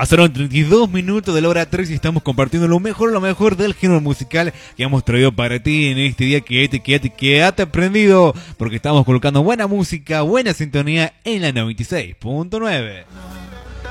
Pasaron 32 minutos de la hora 3 y estamos compartiendo lo mejor del género musical que hemos traído para ti en este día. Quédate prendido porque estamos colocando buena música, buena sintonía en la 96.9.